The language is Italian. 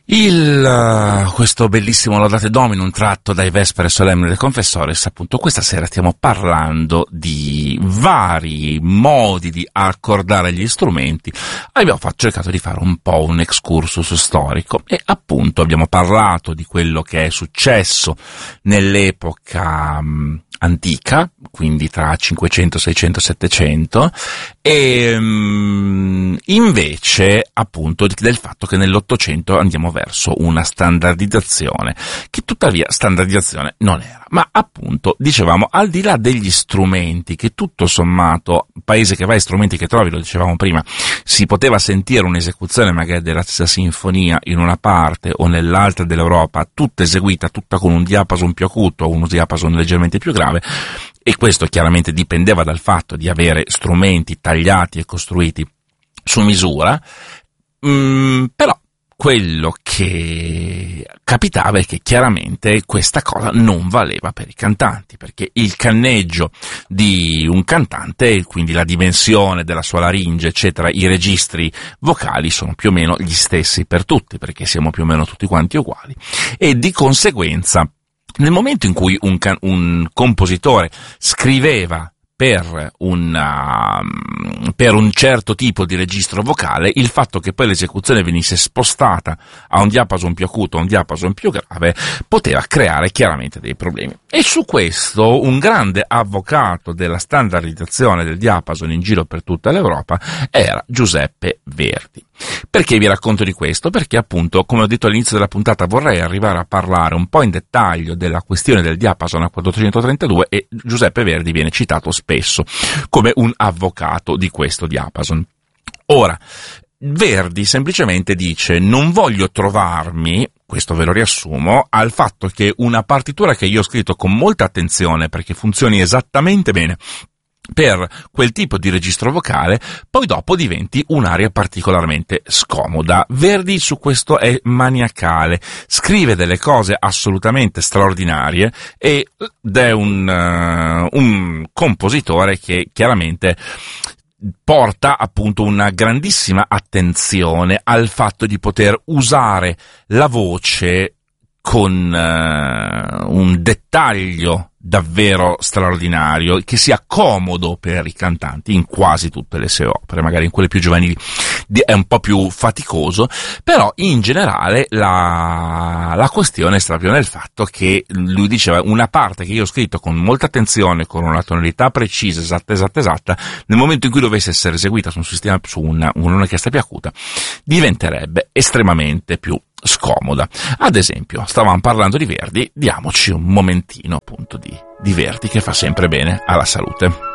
Questo bellissimo Laudate Dominum tratto dai Vespere Solemni del Confessores, appunto questa sera stiamo parlando di vari modi di accordare gli strumenti. Abbiamo cercato di fare un po' un excursus storico e appunto abbiamo parlato di quello che è successo nell'epoca antica, quindi tra 500, 600, 700, e invece appunto del fatto che nell'Ottocento andiamo verso una standardizzazione, che tuttavia standardizzazione non era, ma appunto dicevamo al di là degli strumenti, che tutto sommato, paese che vai, strumenti che trovi, lo dicevamo prima, si poteva sentire un'esecuzione magari della stessa sinfonia in una parte o nell'altra dell'Europa, tutta eseguita, tutta con un diapason più acuto o un diapason leggermente più grave, e questo chiaramente dipendeva dal fatto di avere strumenti tagliati e costruiti su misura, però quello che capitava è che chiaramente questa cosa non valeva per i cantanti, perché il canneggio di un cantante, quindi la dimensione della sua laringe, eccetera, i registri vocali sono più o meno gli stessi per tutti, perché siamo più o meno tutti quanti uguali, e di conseguenza nel momento in cui un compositore scriveva per un certo tipo di registro vocale, il fatto che poi l'esecuzione venisse spostata a un diapason più acuto, a un diapason più grave, poteva creare chiaramente dei problemi. E su questo un grande avvocato della standardizzazione del diapason in giro per tutta l'Europa era Giuseppe Verdi. Perché vi racconto di questo? Perché appunto, come ho detto all'inizio della puntata, vorrei arrivare a parlare un po' in dettaglio della questione del diapason a 432 e Giuseppe Verdi viene citato spesso come un avvocato di questo diapason. Ora, Verdi semplicemente dice: non voglio trovarmi, questo ve lo riassumo, al fatto che una partitura che io ho scritto con molta attenzione perché funzioni esattamente bene per quel tipo di registro vocale, poi dopo diventi un'area particolarmente scomoda. Verdi su questo è maniacale, scrive delle cose assolutamente straordinarie ed è un compositore che chiaramente porta appunto una grandissima attenzione al fatto di poter usare la voce con un dettaglio davvero straordinario, che sia comodo per i cantanti in quasi tutte le sue opere. Magari in quelle più giovanili è un po' più faticoso, però in generale la questione sta proprio nel fatto che lui diceva: una parte che io ho scritto con molta attenzione, con una tonalità precisa, esatta, nel momento in cui dovesse essere eseguita su un sistema, su un'orchestra più acuta, diventerebbe estremamente più scomoda. Ad esempio, stavamo parlando di Verdi, diamoci un momentino appunto di Verdi, che fa sempre bene alla salute.